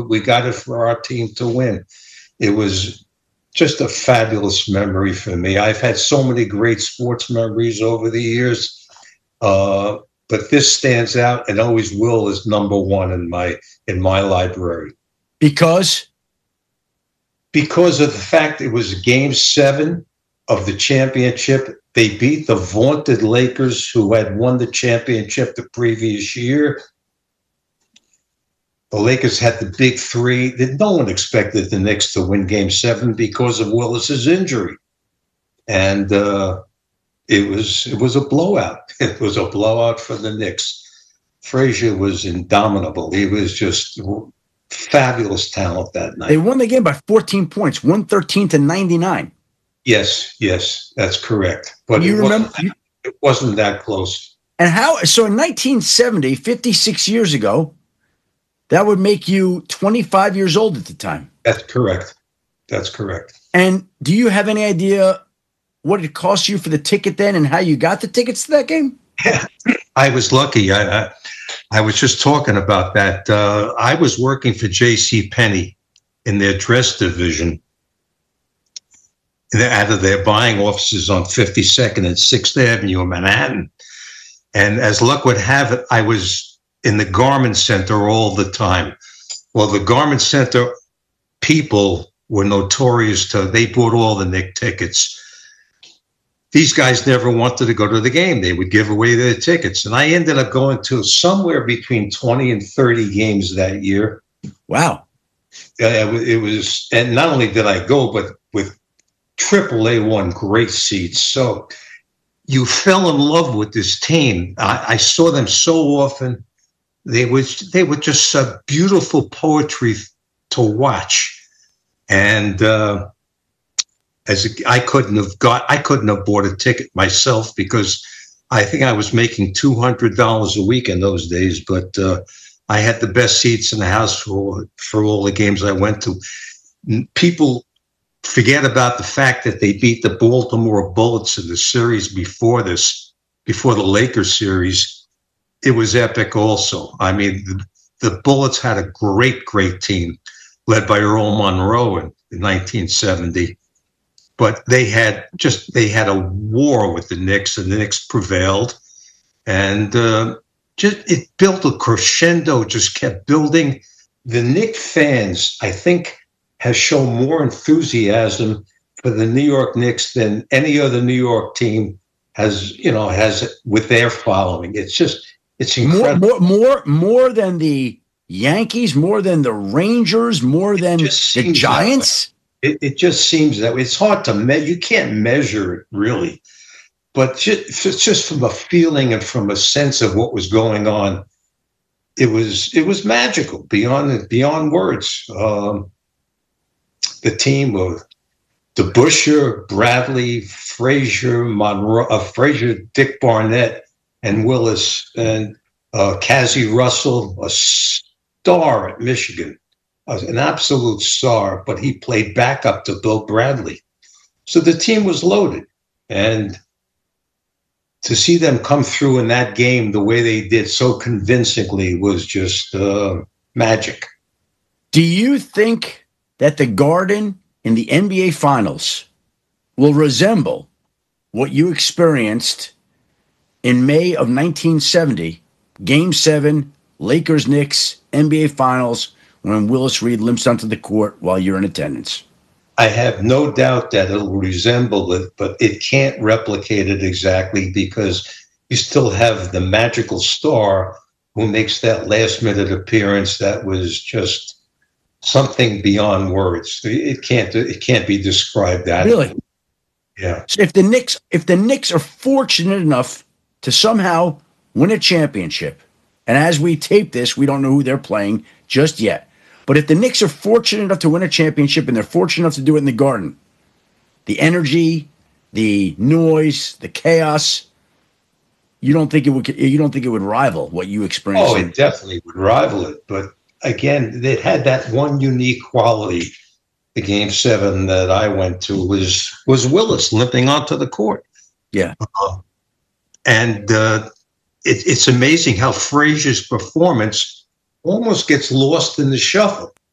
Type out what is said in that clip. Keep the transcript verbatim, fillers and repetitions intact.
we got it for our team to win. It was just a fabulous memory for me. I've had so many great sports memories over the years, uh, but this stands out and always will as number one in my in my library. Because? Because of the fact it was game seven of the championship. They beat the vaunted Lakers, who had won the championship the previous year. The Lakers had the big three. That no one expected the Knicks to win game seven because of Willis's injury. And uh, it was it was a blowout. It was a blowout for the Knicks. Frazier was indomitable. He was just fabulous talent that night. They won the game by fourteen points, one thirteen to ninety-nine. Yes, yes, that's correct. But you it, remember, wasn't that, it wasn't that close. And how? So in nineteen seventy, fifty-six years ago, that would make you twenty-five years old at the time. That's correct. That's correct. And do you have any idea what it cost you for the ticket then and how you got the tickets to that game? Yeah, I was lucky. I, I, I was just talking about that. Uh, I was working for J C Penney in their dress division out of their buying offices on fifty-second and sixth Avenue in Manhattan. And as luck would have it, I was in the garment center all the time. Well, the garment center people were notorious to, they bought all the Knick tickets. These guys never wanted to go to the game. They would give away their tickets. And I ended up going to somewhere between twenty and thirty games that year. Wow. Uh, it was, and not only did I go, but with triple A one great seats. So you fell in love with this team. I, I saw them so often. They was they were just uh, beautiful poetry to watch, and uh, as a, I couldn't have got I couldn't have bought a ticket myself because I think I was making two hundred dollars a week in those days. But uh, I had the best seats in the house for for all the games I went to. People forget about the fact that they beat the Baltimore Bullets in the series before this, before the Lakers series. It was epic also. I mean, the, the Bullets had a great, great team led by Earl Monroe in, in nineteen seventy. But they had just, they had a war with the Knicks, and the Knicks prevailed. And uh, just it built a crescendo, just kept building. The Knicks fans, I think, has shown more enthusiasm for the New York Knicks than any other New York team has, you know, has with their following. It's just, it's incredible. More, more, more, more than the Yankees, more than the Rangers, more than the Giants. It, it just seems that way. It's hard to measure. You can't measure it really, but just, just from a feeling and from a sense of what was going on, it was it was magical beyond beyond words. Um, the team of DeBusschere, Bradley, Frazier, Monroe, uh, Frazier, Dick Barnett, and Willis, and uh, Cazzie Russell, a star at Michigan, uh, an absolute star, but he played backup to Bill Bradley. So the team was loaded. And to see them come through in that game the way they did so convincingly was just uh, magic. Do you think that the Garden in the N B A Finals will resemble what you experienced in May of nineteen seventy, Game seven, Lakers-Knicks, N B A Finals, when Willis Reed limps onto the court while you're in attendance? I have no doubt that it'll resemble it, but it can't replicate it exactly because you still have the magical star who makes that last-minute appearance that was just something beyond words. It can't it can't be described that. Really? Yeah. So if the Knicks if the Knicks are fortunate enough to somehow win a championship, and as we tape this, we don't know who they're playing just yet. But if the Knicks are fortunate enough to win a championship and they're fortunate enough to do it in the Garden, the energy, the noise, the chaos, you don't think it would you don't think it would rival what you experienced? Oh, it definitely would rival it. But again, it had that one unique quality. The game seven that I went to was was Willis limping onto the court. Yeah. Uh, and uh, it, it's amazing how Frazier's performance almost gets lost in the shuffle.